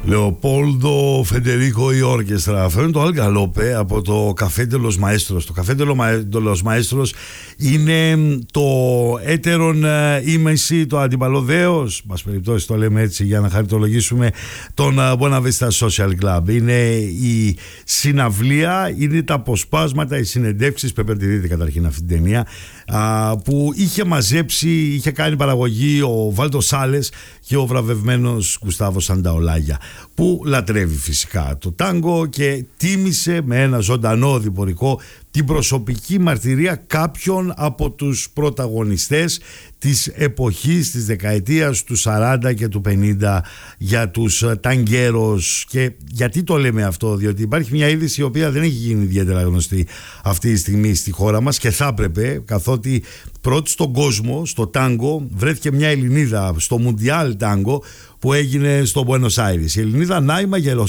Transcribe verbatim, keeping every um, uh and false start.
Λεοπόλδο Φεντερίκο η όρκεστρα. Αυτό είναι το Αλγκαλόπε από το Καφέ ντε λος Μαέστρος. Το Καφέ ντε λος Μαέστρος είναι το έτερον ήμεση, το αντιπαλωδέος, μας περιπτώσει το λέμε έτσι για να χαριτολογήσουμε τον Buena Vista Social Club. Είναι η συναυλία, είναι τα αποσπάσματα, οι συνεντεύξεις, πρέπει να τη δείτε καταρχήν αυτή την ταινία, που είχε μαζέψει, είχε κάνει παραγωγή ο Βάλτο Σάλες και ο βραβευμένος Γκουστάβο Σανταολάγια, που λατρεύει φυσικά το τάγκο και τίμησε με ένα ζωντανό διπορικό την προσωπική μαρτυρία κάποιων από τους πρωταγωνιστές της εποχής, της δεκαετίας του σαράντα και του πενήντα, για τους ταγκέρος. Και γιατί το λέμε αυτό? Διότι υπάρχει μια είδηση η οποία δεν έχει γίνει ιδιαίτερα γνωστή αυτή τη στιγμή στη χώρα μας και θα έπρεπε, καθότι πρώτη στον κόσμο στο τάγκο βρέθηκε μια Ελληνίδα στο Μουντιάλ τάγκο που έγινε στο Μπουένος Άιρες, η Ελληνίδα Νάιμα Γελοσάρη.